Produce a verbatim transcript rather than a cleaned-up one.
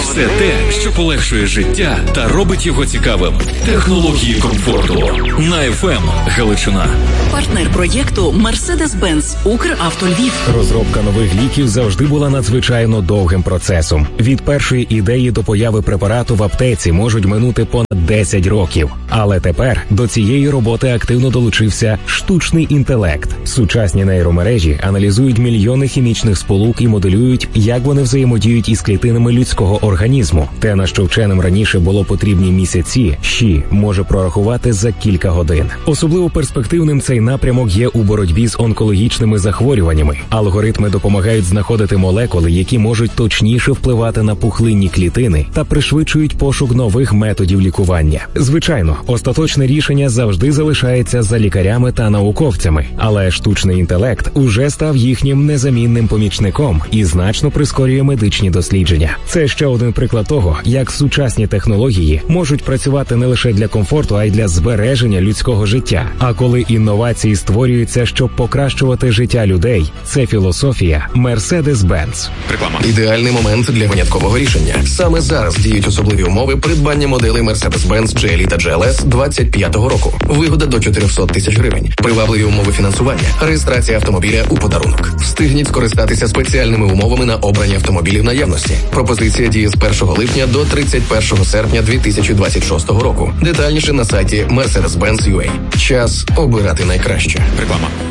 Все те, що полегшує життя та робить його цікавим. Технології комфорту. На еф ем Галичина. Партнер проєкту Мерседес-Бенц Укравто Львів. Розробка нових ліків завжди була надзвичайно довгим процесом. Від першої ідеї до появи препарату в аптеці можуть минути понад десять років. Але тепер до цієї роботи активно долучився штучний інтелект. Сучасні нейромережі аналізують мільйони хімічних сполук і моделюють, як вони взаємодіють із клітинами людського організму. Те, на що вченим раніше було потрібні місяці, ЩІ може прорахувати за кілька годин. Особливо перспективним цей напрямок є у боротьбі з онкологічними захворюваннями. Алгоритми допомагають знаходити молекули, які можуть точніше впливати на пухлинні клітини та пришвидшують пошук нових методів лікування. Звичайно, остаточне рішення завжди залишається за лікарями та науковцями, але штучний інтелект уже став їхнім незамінним помічником і значно прискорює медичні дослідження. Це ще один приклад того, як сучасні технології можуть працювати не лише для комфорту, а й для збереження людського життя. А коли інновації створюються, щоб покращувати життя людей, це філософія Mercedes-Benz. Реклама. Ідеальний момент для виняткового рішення. Саме зараз діють особливі умови придбання моделей Mercedes-Benz джі ел і та джі ел ес двадцять п'ятого року. Вигода до чотириста тисяч гривень. Привабливі умови фінансування. Реєстрація автомобіля у подарунок. Встигніть скористатися спеціальними умовами на обрані автомобілі в наявності. Пропозиція діє з першого липня до тридцять першого серпня дві тисячі двадцять шостого року. Детальніше на сайті Mercedes-Benz крапка ю а. Час обирати найкраще. Реклама.